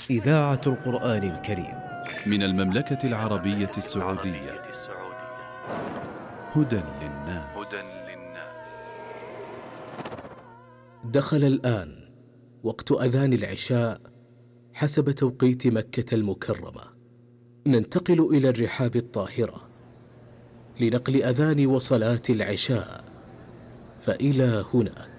إذاعة القرآن الكريم من المملكة العربية السعودية. هدى للناس. دخل الآن وقت أذان العشاء حسب توقيت مكة المكرمة. ننتقل إلى الرحاب الطاهرة لنقل أذان وصلاة العشاء، فإلى هناك.